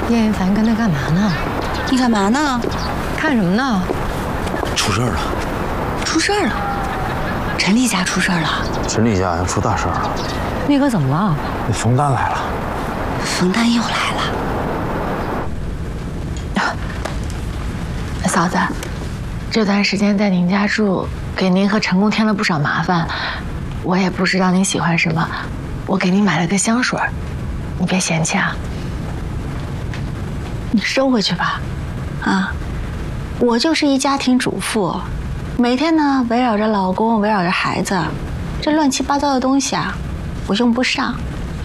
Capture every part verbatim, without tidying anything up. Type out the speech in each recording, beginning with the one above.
叶云凡跟他干嘛呢？ 你干嘛呢？ 看什么呢？ 出事儿了！ 出事儿了！陈丽家出事儿了！ 陈丽家要出大事儿了！ 丽哥怎么了？ 那冯丹来了！ 冯丹又来了！ 嫂子，这段时间在您家住，给您和陈公添了不少麻烦。我也不知道您喜欢什么，我给您买了个香水，你别嫌弃啊。 你收回去吧，啊，我就是一家庭主妇，每天呢围绕着老公，围绕着孩子，这乱七八糟的东西啊，我用不上。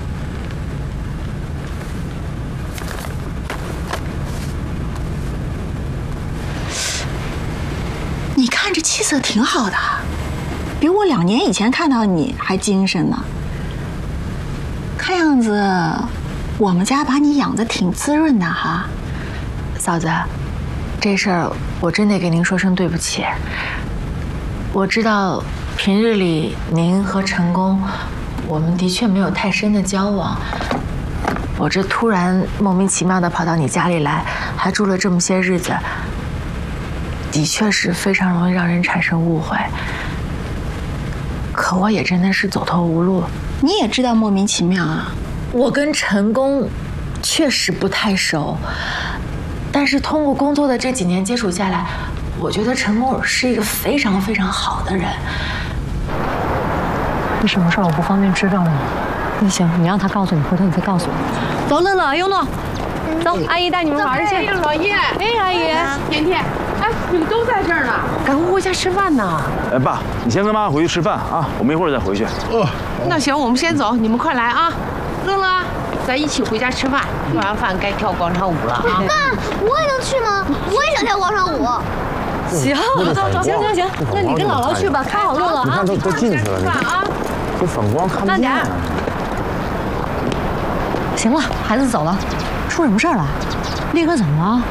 你看这气色挺好的，比我两年以前看到你还精神呢。看样子，我们家把你养得挺滋润的哈。 嫂子，这事儿我真得给您说声对不起。我知道平日里您和陈公，我们的确没有太深的交往。我这突然莫名其妙的跑到你家里来，还住了这么些日子，的确是非常容易让人产生误会。可我也真的是走投无路。 你也知道莫名其妙啊。 我跟陈公确实不太熟。但是通过工作的这几年接触下来，我觉得陈公是一个非常非常好的人。 有什么事儿我不方便知道吗？那行，你让他告诉你，回头你再告诉我。走，乐乐、优诺，走，阿姨带你们玩去。 哎，老叶， 哎，阿姨， 甜甜，哎，你们都在这儿呢，赶快回家吃饭呢。 哎，爸，你先跟妈回去吃饭啊，我们一会儿再回去。 哦，那行，我们先走，你们快来啊。乐乐，咱一起回家吃饭，吃完饭该跳广场舞了啊。 爸，我也能去吗？我也想跳广场舞。 行，走走，行行行，那你跟姥姥去吧，看好路了啊。 你看都都进去了，你啊， 这反光看不见。 行了，孩子走了，出什么事儿了？丽哥怎么了？